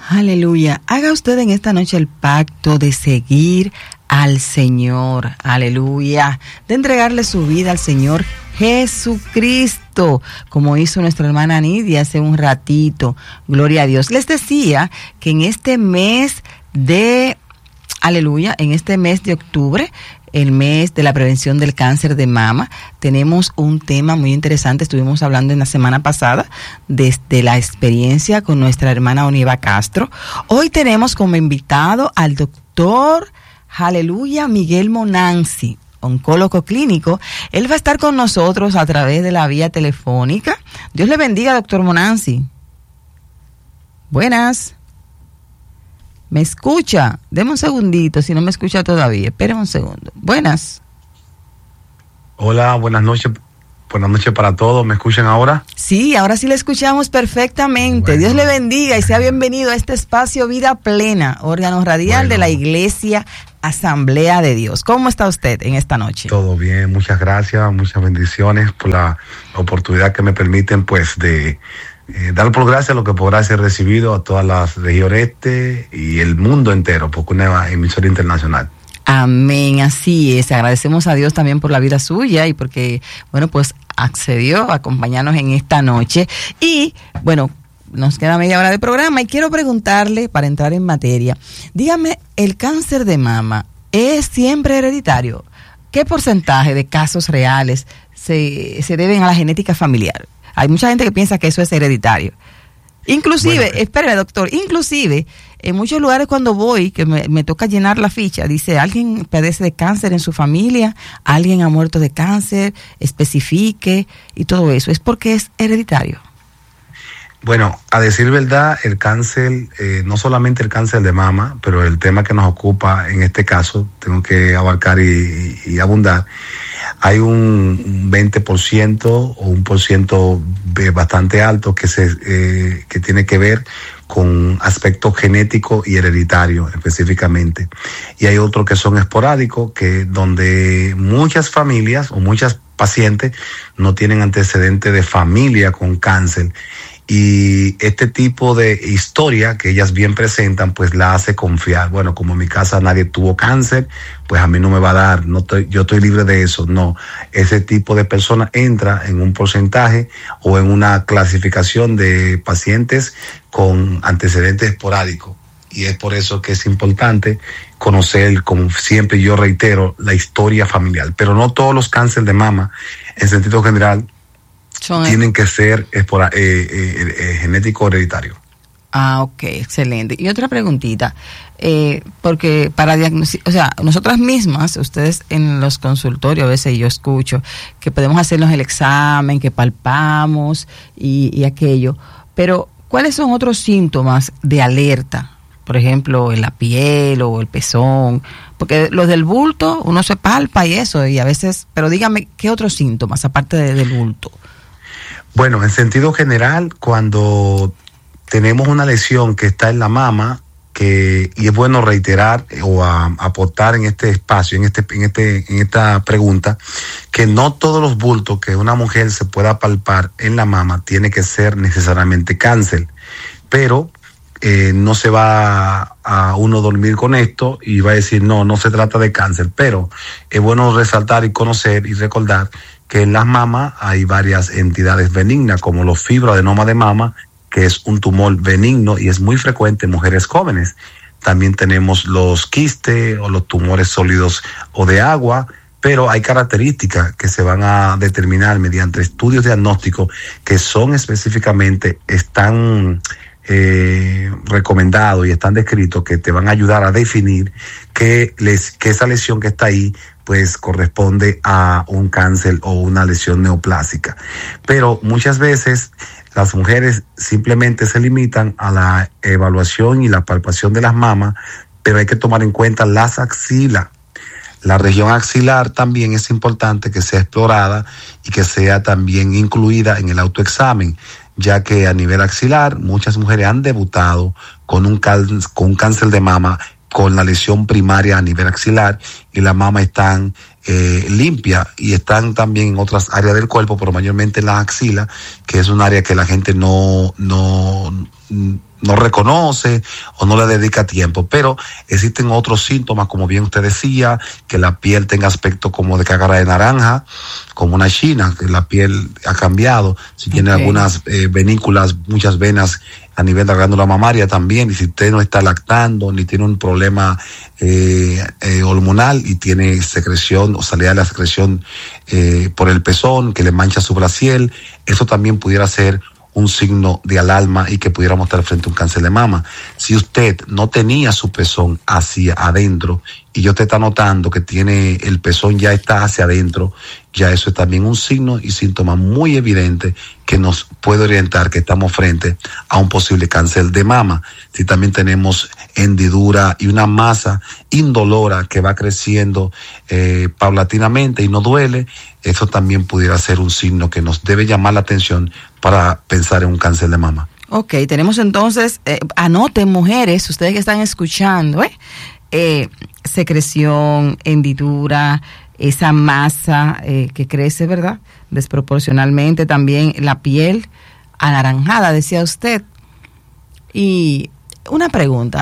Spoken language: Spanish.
Aleluya. Haga usted en esta noche el pacto de seguir al Señor. Aleluya. De entregarle su vida al Señor Jesucristo, como hizo nuestra hermana Nidia hace un ratito. Gloria a Dios. Les decía que en este mes de, aleluya, en este mes de octubre, el mes de la prevención del cáncer de mama, tenemos un tema muy interesante. Estuvimos hablando en la semana pasada desde la experiencia con nuestra hermana Oniva Castro. Hoy tenemos como invitado al doctor, aleluya, Miguel Monanzi, oncólogo clínico. Él va a estar con nosotros a través de la vía telefónica. Dios le bendiga, doctor Monanzi. Buenas. ¿Me escucha? Deme un segundito, si no me escucha todavía. Espere un segundo. Buenas. Hola, buenas noches. Buenas noches para todos. ¿Me escuchan ahora? Sí, ahora sí le escuchamos perfectamente. Bueno. Dios le bendiga y sea bienvenido a este espacio Vida Plena, órgano radial de la Iglesia Asamblea de Dios. ¿Cómo está usted en esta noche? Todo bien, muchas gracias, muchas bendiciones por la oportunidad que me permiten, pues, de dar por gracia lo que por gracia he recibido a todas las regiones este y el mundo entero, porque una emisora internacional. Amén, así es. Agradecemos a Dios también por la vida suya y porque, bueno, pues accedió a acompañarnos en esta noche. Y, bueno, nos queda media hora de programa y quiero preguntarle, para entrar en materia, dígame, ¿el cáncer de mama es siempre hereditario? ¿Qué porcentaje de casos reales se deben a la genética familiar? Hay mucha gente que piensa que eso es hereditario. Inclusive, bueno, espéreme, doctor, inclusive en muchos lugares cuando voy, que me toca llenar la ficha, dice, alguien padece de cáncer en su familia, alguien ha muerto de cáncer, especifique y todo eso. ¿Es porque es hereditario? Bueno, a decir verdad, el cáncer, no solamente el cáncer de mama, pero el tema que nos ocupa en este caso, tengo que abarcar y abundar, hay un 20% o un porciento bastante alto que tiene que ver con aspectos genéticos y hereditarios específicamente. Y hay otros que son esporádicos, que donde muchas familias o muchas pacientes no tienen antecedentes de familia con cáncer. Y este tipo de historia que ellas bien presentan, pues la hace confiar. Bueno, como en mi casa nadie tuvo cáncer, pues a mí no me va a dar, yo estoy libre de eso. No, ese tipo de persona entra en un porcentaje o en una clasificación de pacientes con antecedentes esporádicos. Y es por eso que es importante conocer, como siempre yo reitero, la historia familiar. Pero no todos los cánceres de mama, en sentido general, tienen que ser genético hereditario. Ah, ok, excelente. Y otra preguntita, porque para diagnosticar, o sea, nosotras mismas, ustedes en los consultorios, a veces yo escucho que podemos hacernos el examen, que palpamos y aquello, pero ¿cuáles son otros síntomas de alerta? Por ejemplo, en la piel o el pezón, porque los del bulto uno se palpa y eso, y a veces, pero dígame, ¿qué otros síntomas aparte del bulto? Bueno, en sentido general, cuando tenemos una lesión que está en la mama, y es bueno reiterar o aportar en este espacio, en esta pregunta, que no todos los bultos que una mujer se pueda palpar en la mama tiene que ser necesariamente cáncer, pero no se va a uno dormir con esto y va a decir no se trata de cáncer, pero es bueno resaltar y conocer y recordar que en las mamas hay varias entidades benignas, como los fibroadenoma de mama, que es un tumor benigno y es muy frecuente en mujeres jóvenes. También tenemos los quistes o los tumores sólidos o de agua, pero hay características que se van a determinar mediante estudios diagnósticos que son específicamente, están recomendados y están descritos, que te van a ayudar a definir que esa lesión que está ahí pues corresponde a un cáncer o una lesión neoplásica. Pero muchas veces las mujeres simplemente se limitan a la evaluación y la palpación de las mamas, pero hay que tomar en cuenta las axilas. La región axilar también es importante que sea explorada y que sea también incluida en el autoexamen, ya que a nivel axilar muchas mujeres han debutado con un cáncer de mama con la lesión primaria a nivel axilar y la mama están limpia y están también en otras áreas del cuerpo, pero mayormente en la axila, que es un área que la gente no no reconoce o no le dedica tiempo. Pero existen otros síntomas, como bien usted decía, que la piel tenga aspecto como de cáscara de naranja, como una china, que la piel ha cambiado, si tiene algunas venículas, muchas venas a nivel de la glándula mamaria también, y si usted no está lactando ni tiene un problema hormonal y tiene secreción o salida de la secreción por el pezón que le mancha su brasier, eso también pudiera ser un signo de alarma y que pudiéramos estar frente a un cáncer de mama. Si usted no tenía su pezón hacia adentro y usted está notando que tiene el pezón ya está hacia adentro, ya eso es también un signo y síntoma muy evidente que nos puede orientar que estamos frente a un posible cáncer de mama. Si también tenemos hendidura y una masa indolora que va creciendo paulatinamente y no duele, eso también pudiera ser un signo que nos debe llamar la atención para pensar en un cáncer de mama. Ok, tenemos entonces, anoten mujeres, ustedes que están escuchando, secreción, hendidura, esa masa que crece, ¿verdad? Desproporcionalmente, también la piel anaranjada, decía usted. Y una pregunta.